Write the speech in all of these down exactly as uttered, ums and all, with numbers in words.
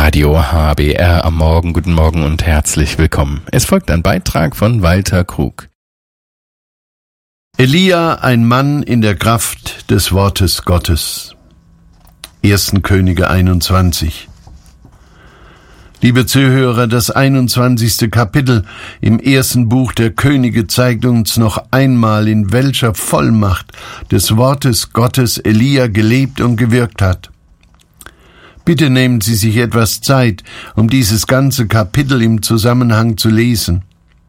Radio H B R am Morgen. Guten Morgen und herzlich willkommen. Es folgt ein Beitrag von Walter Krug. Elia, ein Mann in der Kraft des Wortes Gottes. erster Könige einundzwanzig. Liebe Zuhörer, das einundzwanzigste Kapitel im ersten Buch der Könige zeigt uns noch einmal, in welcher Vollmacht des Wortes Gottes Elia gelebt und gewirkt hat. Bitte nehmen Sie sich etwas Zeit, um dieses ganze Kapitel im Zusammenhang zu lesen.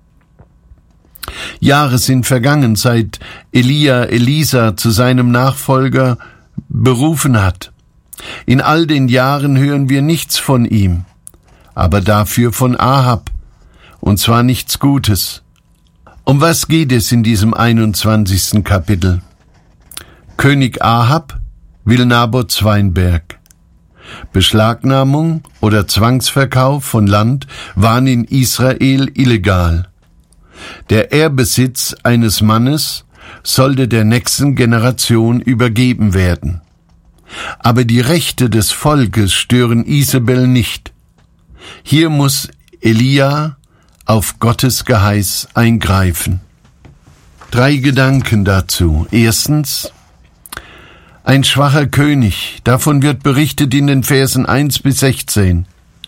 Jahre sind vergangen, seit Elia Elisa zu seinem Nachfolger berufen hat. In all den Jahren hören wir nichts von ihm, aber dafür von Ahab, und zwar nichts Gutes. Um was geht es in diesem einundzwanzigsten Kapitel? König Ahab will Nabots Weinberg. Beschlagnahmung oder Zwangsverkauf von Land waren in Israel illegal. Der Ehrbesitz eines Mannes sollte der nächsten Generation übergeben werden. Aber die Rechte des Volkes stören Isabel nicht. Hier muss Elia auf Gottes Geheiß eingreifen. Drei Gedanken dazu. Erstens, ein schwacher König, davon wird berichtet in den Versen eins bis sechzehn.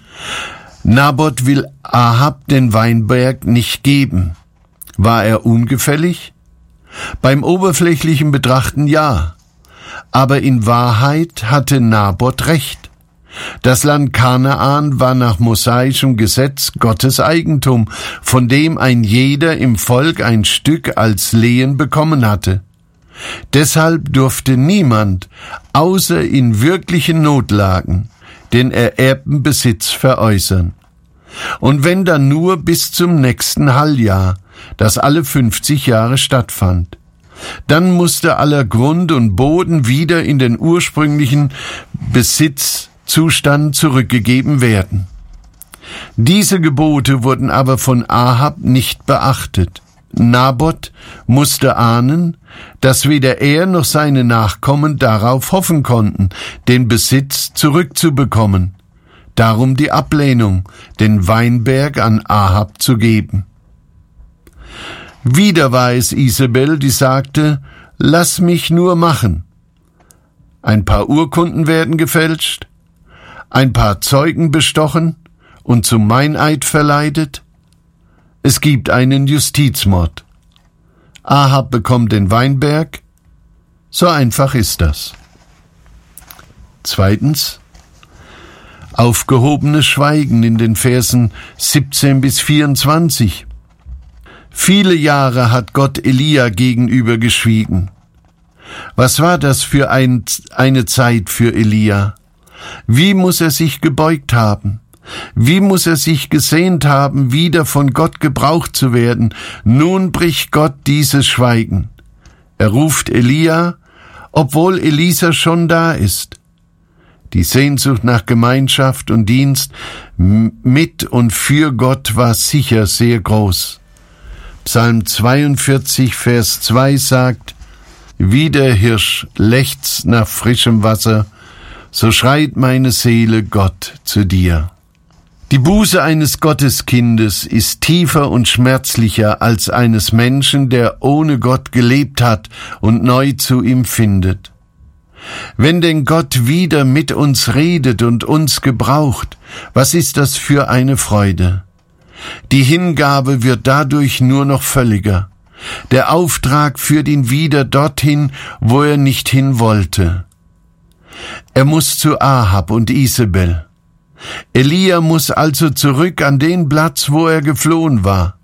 Naboth will Ahab den Weinberg nicht geben. War er ungefällig? Beim oberflächlichen Betrachten ja, aber in Wahrheit hatte Naboth recht. Das Land Kanaan war nach mosaischem Gesetz Gottes Eigentum, von dem ein jeder im Volk ein Stück als Lehen bekommen hatte. Deshalb durfte niemand, außer in wirklichen Notlagen, den ererbten Besitz veräußern. Und wenn dann nur bis zum nächsten Halljahr, das alle fünfzig Jahre stattfand. Dann musste aller Grund und Boden wieder in den ursprünglichen Besitzzustand zurückgegeben werden. Diese Gebote wurden aber von Ahab nicht beachtet. Naboth musste ahnen, dass weder er noch seine Nachkommen darauf hoffen konnten, den Besitz zurückzubekommen. Darum die Ablehnung, den Weinberg an Ahab zu geben. Wieder war es Isabel, die sagte, lass mich nur machen. Ein paar Urkunden werden gefälscht, ein paar Zeugen bestochen und zum Meineid verleitet. Es gibt einen Justizmord. Ahab bekommt den Weinberg. So einfach ist das. Zweitens, aufgehobenes Schweigen in den Versen siebzehn bis vierundzwanzig. Viele Jahre hat Gott Elia gegenüber geschwiegen. Was war das für ein, eine Zeit für Elia? Wie muss er sich gebeugt haben? Wie muss er sich gesehnt haben, wieder von Gott gebraucht zu werden? Nun bricht Gott dieses Schweigen. Er ruft Elia, obwohl Elisa schon da ist. Die Sehnsucht nach Gemeinschaft und Dienst mit und für Gott war sicher sehr groß. Psalm zweiundvierzig, Vers zwei sagt, wie der Hirsch lechzt nach frischem Wasser, so schreit meine Seele Gott zu dir. Die Buße eines Gotteskindes ist tiefer und schmerzlicher als eines Menschen, der ohne Gott gelebt hat und neu zu ihm findet. Wenn denn Gott wieder mit uns redet und uns gebraucht, was ist das für eine Freude? Die Hingabe wird dadurch nur noch völliger. Der Auftrag führt ihn wieder dorthin, wo er nicht hin wollte. Er muss zu Ahab und Isabel. Elia muss also zurück an den Platz, wo er geflohen war.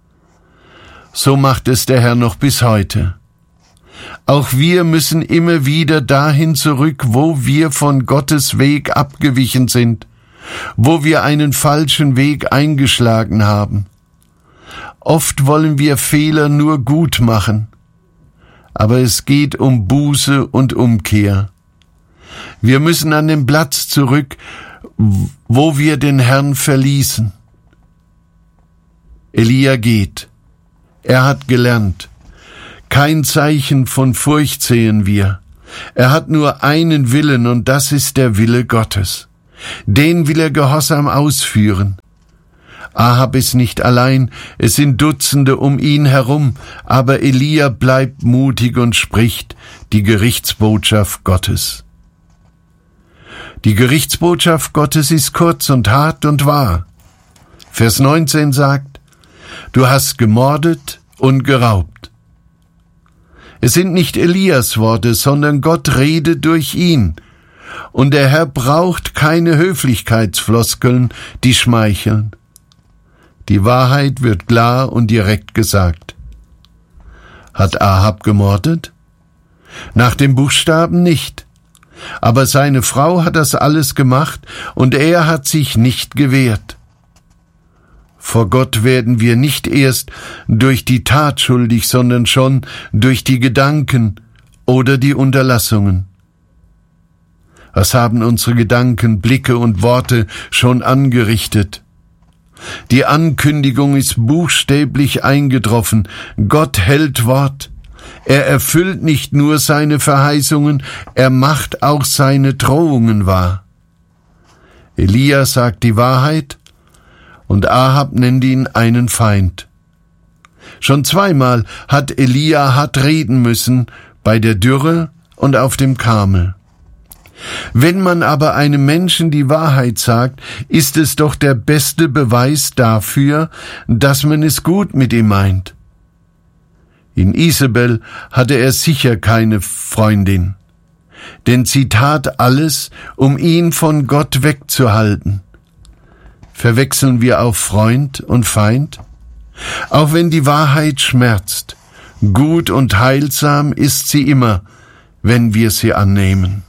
So macht es der Herr noch bis heute. Auch wir müssen immer wieder dahin zurück, wo wir von Gottes Weg abgewichen sind, wo wir einen falschen Weg eingeschlagen haben. Oft wollen wir Fehler nur gut machen, aber es geht um Buße und Umkehr. Wir müssen an den Platz zurück, wo wir den Herrn verließen. Elia geht. Er hat gelernt. Kein Zeichen von Furcht sehen wir. Er hat nur einen Willen, und das ist der Wille Gottes. Den will er gehorsam ausführen. Ahab ist nicht allein, es sind Dutzende um ihn herum, aber Elia bleibt mutig und spricht die Gerichtsbotschaft Gottes. Die Gerichtsbotschaft Gottes ist kurz und hart und wahr. Vers neunzehn sagt, du hast gemordet und geraubt. Es sind nicht Elias Worte, sondern Gott redet durch ihn. Und der Herr braucht keine Höflichkeitsfloskeln, die schmeicheln. Die Wahrheit wird klar und direkt gesagt. Hat Ahab gemordet? Nach dem Buchstaben nicht. Aber seine Frau hat das alles gemacht und er hat sich nicht gewehrt. Vor Gott werden wir nicht erst durch die Tat schuldig, sondern schon durch die Gedanken oder die Unterlassungen. Was haben unsere Gedanken, Blicke und Worte schon angerichtet? Die Ankündigung ist buchstäblich eingetroffen. Gott hält Wort. Er erfüllt nicht nur seine Verheißungen, er macht auch seine Drohungen wahr. Elia sagt die Wahrheit und Ahab nennt ihn einen Feind. Schon zweimal hat Elia hart reden müssen, bei der Dürre und auf dem Karmel. Wenn man aber einem Menschen die Wahrheit sagt, ist es doch der beste Beweis dafür, dass man es gut mit ihm meint. In Isabel hatte er sicher keine Freundin, denn sie tat alles, um ihn von Gott wegzuhalten. Verwechseln wir auch Freund und Feind? Auch wenn die Wahrheit schmerzt, gut und heilsam ist sie immer, wenn wir sie annehmen.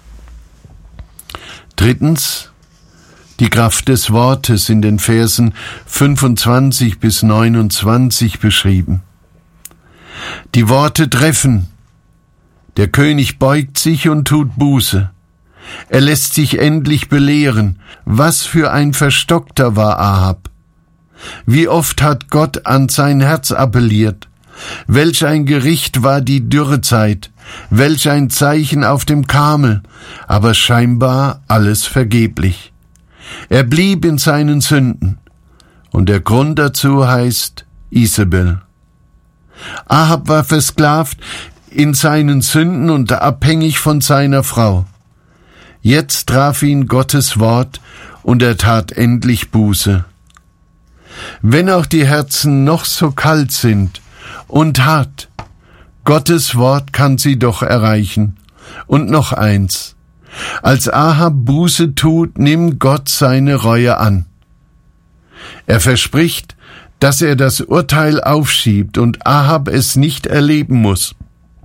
Drittens, die Kraft des Wortes in den Versen fünfundzwanzig bis neunundzwanzig beschrieben. Die Worte treffen. Der König beugt sich und tut Buße. Er lässt sich endlich belehren. Was für ein Verstockter war Ahab. Wie oft hat Gott an sein Herz appelliert. Welch ein Gericht war die Dürrezeit, welch ein Zeichen auf dem Karmel, aber scheinbar alles vergeblich. Er blieb in seinen Sünden, und der Grund dazu heißt Isabel. Ahab war versklavt in seinen Sünden und abhängig von seiner Frau. Jetzt traf ihn Gottes Wort, und er tat endlich Buße. Wenn auch die Herzen noch so kalt sind und hart, Gottes Wort kann sie doch erreichen. Und noch eins. Als Ahab Buße tut, nimmt Gott seine Reue an. Er verspricht, dass er das Urteil aufschiebt und Ahab es nicht erleben muss.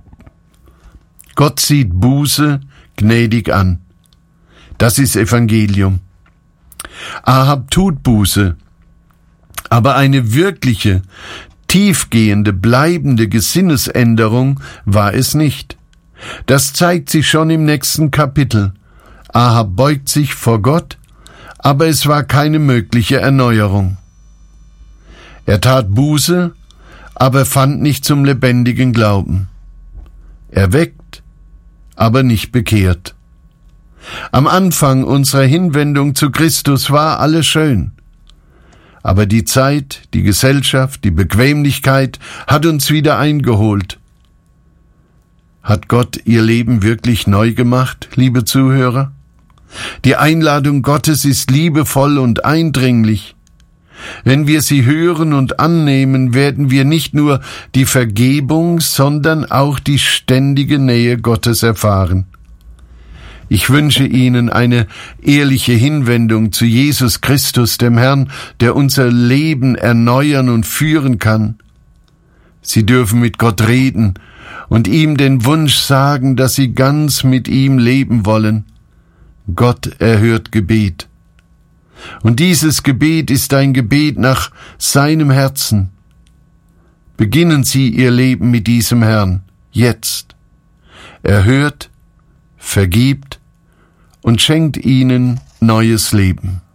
Gott sieht Buße gnädig an. Das ist Evangelium. Ahab tut Buße, aber eine wirkliche, tiefgehende, bleibende Gesinnesänderung war es nicht. Das zeigt sich schon im nächsten Kapitel. Ahab beugt sich vor Gott, aber es war keine mögliche Erneuerung. Er tat Buße, aber fand nicht zum lebendigen Glauben. Er weckt, aber nicht bekehrt. Am Anfang unserer Hinwendung zu Christus war alles schön. Aber die Zeit, die Gesellschaft, die Bequemlichkeit hat uns wieder eingeholt. Hat Gott Ihr Leben wirklich neu gemacht, liebe Zuhörer? Die Einladung Gottes ist liebevoll und eindringlich. Wenn wir sie hören und annehmen, werden wir nicht nur die Vergebung, sondern auch die ständige Nähe Gottes erfahren. Ich wünsche Ihnen eine ehrliche Hinwendung zu Jesus Christus, dem Herrn, der unser Leben erneuern und führen kann. Sie dürfen mit Gott reden und ihm den Wunsch sagen, dass Sie ganz mit ihm leben wollen. Gott erhört Gebet. Und dieses Gebet ist ein Gebet nach seinem Herzen. Beginnen Sie Ihr Leben mit diesem Herrn, jetzt. Er hört, vergibt und schenkt Ihnen neues Leben.